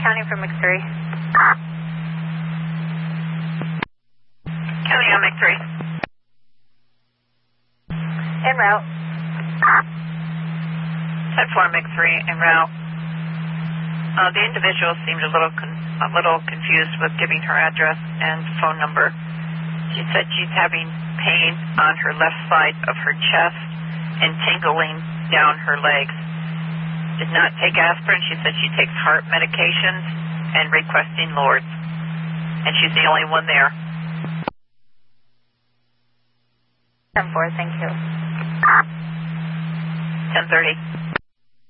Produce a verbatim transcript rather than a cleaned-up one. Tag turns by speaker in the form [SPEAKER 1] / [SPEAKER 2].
[SPEAKER 1] County for mix three.
[SPEAKER 2] County on mix three.
[SPEAKER 1] En route.
[SPEAKER 2] ten four mix three, en route. Uh, the individual seemed a little con a little confused with giving her address and phone number. She said she's having pain on her left side of her chest and tingling down her legs. Did not take aspirin. She said she takes heart medications and requesting Lords. And she's the only one there.
[SPEAKER 1] ten four, thank you.
[SPEAKER 2] ten thirty.